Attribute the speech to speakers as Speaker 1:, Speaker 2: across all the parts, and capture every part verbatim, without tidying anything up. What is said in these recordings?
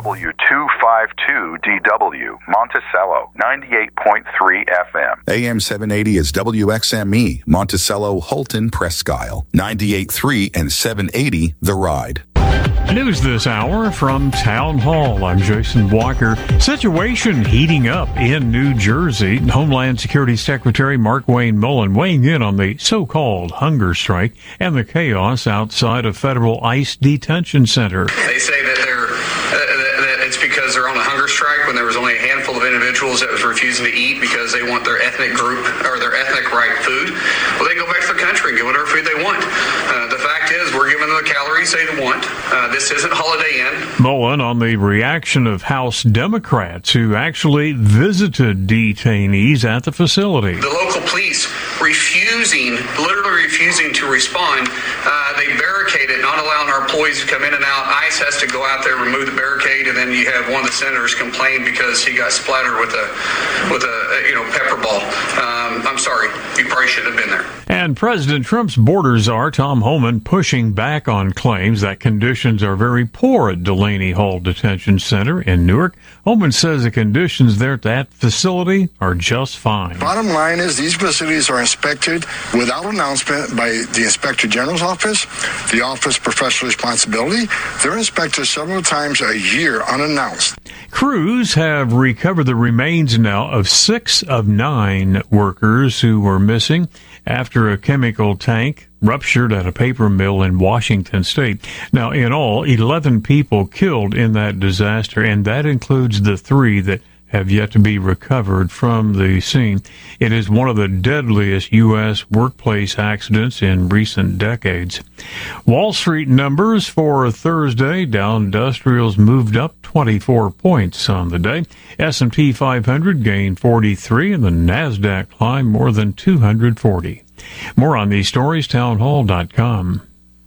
Speaker 1: W two fifty-two D W, Monticello, ninety-eight point three F M.
Speaker 2: A M seven eighty is W X M E, Monticello, Holton, Presque Isle, ninety-eight point three and seven eighty The Ride.
Speaker 3: News this hour from Town Hall. I'm Jason Walker. Situation heating up in New Jersey. Homeland Security Secretary Markwayne Mullin weighing in on the so-called hunger strike and the chaos outside a federal ICE detention center.
Speaker 4: They say that they're uh, that it's because they're on a hunger strike when there was only a handful of individuals that was refusing to eat because they want their ethnic group or their ethnic right food. Well, they go back to their country and get whatever food they want. Uh, the fact is, we're giving them the calories they want. Uh, this isn't Holiday Inn.
Speaker 3: Mullen on the reaction of House Democrats who actually visited detainees at the facility.
Speaker 4: The local police refusing, literally refusing to respond. Uh, they barricaded, not allowing our employees to come in and out. ICE has to go out there, remove the barricade, and then you have one of the senators complain because he got splattered with a with a you know pepper ball. Um, I'm sorry, you probably shouldn't have been there.
Speaker 3: And President Trump's border czar Tom Homan pushing back on claims that conditions are very poor at Delaney Hall Detention Center in Newark. Homan says the conditions there at that facility are just fine.
Speaker 5: Bottom line is these facilities are inspected without announcement by the Inspector General's office, the Office of Professional Responsibility. They're inspected several times a year unannounced.
Speaker 3: Crews have recovered the remains now of six of nine workers who were missing after a chemical tank ruptured at a paper mill in Washington State. Now, in all, eleven people killed in that disaster, and that includes the three that have yet to be recovered from the scene. It is one of the deadliest U S workplace accidents in recent decades. Wall Street numbers for Thursday. Dow Industrials moved up twenty-four points on the day. S and P five hundred gained forty-three, and the NASDAQ climbed more than two hundred forty. More on these stories, townhall dot com.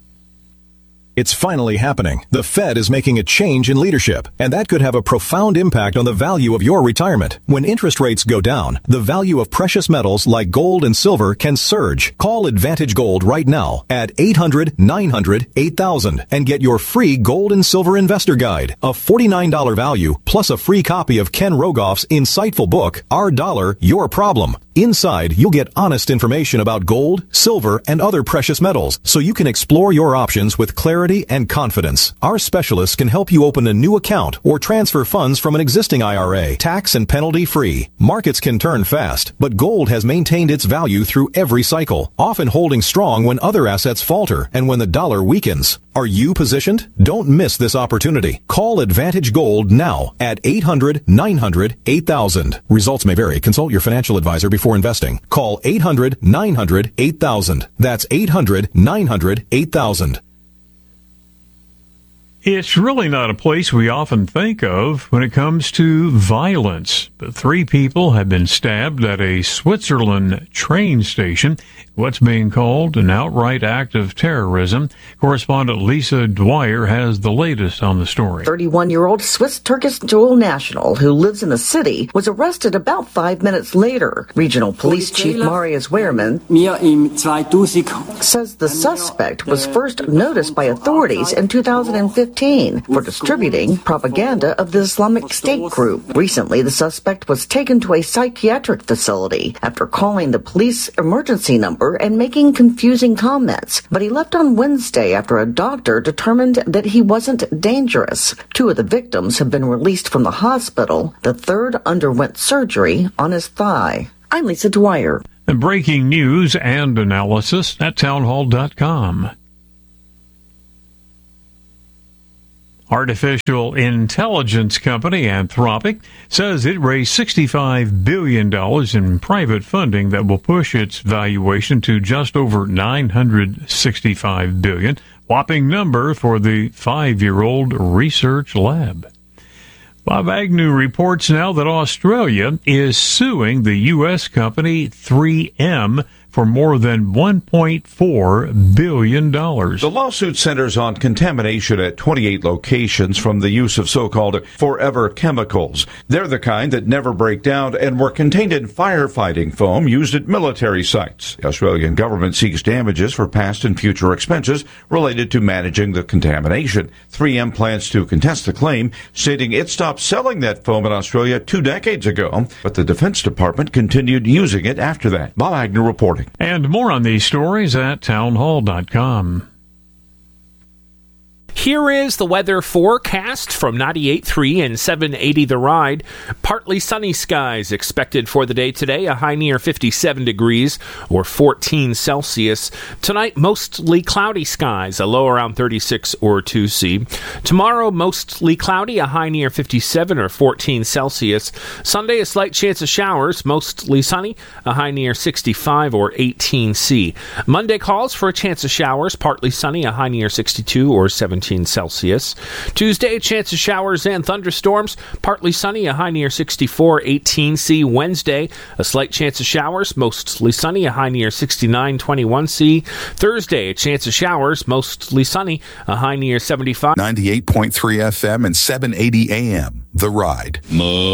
Speaker 6: It's finally happening. The Fed is making a change in leadership, and that could have a profound impact on the value of your retirement. When interest rates go down, the value of precious metals like gold and silver can surge. Call Advantage Gold right now at eight hundred, nine hundred, eight thousand and get your free gold and silver investor guide, a forty-nine dollars value, plus a free copy of Ken Rogoff's insightful book, Our Dollar, Your Problem. Inside, you'll get honest information about gold, silver, and other precious metals, so you can explore your options with clarity and confidence. Our specialists can help you open a new account or transfer funds from an existing I R A, tax and penalty free. Markets can turn fast, but gold has maintained its value through every cycle, often holding strong when other assets falter and when the dollar weakens. Are you positioned? Don't miss this opportunity. Call Advantage Gold now at eight hundred, nine hundred, eight thousand. Results may vary. Consult your financial advisor before investing. Call eight hundred, nine hundred, eight thousand. That's eight hundred, nine hundred, eight thousand.
Speaker 3: It's really not a place we often think of when it comes to violence, but three people have been stabbed at a Switzerland train station, what's being called an outright act of terrorism. Correspondent Lisa Dwyer has the latest on the story.
Speaker 7: thirty-one-year-old Swiss-Turkish dual national who lives in the city was arrested about five minutes later. Regional Police Chief Marius Wehrman says the suspect was first noticed by authorities in two thousand fifteen for distributing propaganda of the Islamic State group. Recently, the suspect was taken to a psychiatric facility after calling the police emergency number and making confusing comments, but he left on Wednesday after a doctor determined that he wasn't dangerous. Two of the victims have been released from the hospital. The third underwent surgery on his thigh. I'm Lisa Dwyer.
Speaker 3: And breaking news and analysis at townhall dot com. Artificial intelligence company Anthropic says it raised sixty-five billion dollars in private funding that will push its valuation to just over nine hundred sixty-five billion dollars, whopping number for the five-year-old research lab. Bob Agnew reports now that Australia is suing the U S company three M for more than one point four billion dollars.
Speaker 8: The lawsuit centers on contamination at twenty-eight locations from the use of so-called forever chemicals. They're the kind that never break down and were contained in firefighting foam used at military sites. The Australian government seeks damages for past and future expenses related to managing the contamination. three M plans to contest the claim, stating it stopped selling that foam in Australia two decades ago, but the Defense Department continued using it after that. Bob Agnew reporting.
Speaker 3: And more on these stories at townhall dot com.
Speaker 9: Here is the weather forecast from ninety-eight point three and seven eighty The Ride. Partly sunny skies expected for the day today, a high near fifty-seven degrees or fourteen Celsius. Tonight, mostly cloudy skies, a low around thirty-six or two C. Tomorrow, mostly cloudy, a high near fifty-seven or fourteen Celsius. Sunday, a slight chance of showers, mostly sunny, a high near sixty-five or eighteen C. Monday calls for a chance of showers, partly sunny, a high near sixty-two or seventeen Celsius. Tuesday, chance of showers and thunderstorms, partly sunny, a high near sixty-four, eighteen C. Wednesday, a slight chance of showers, mostly sunny, a high near sixty-nine, twenty-one C. Thursday, a chance of showers, mostly sunny, a high near seventy-five.
Speaker 2: ninety-eight point three F M and seven eighty A M. The Ride.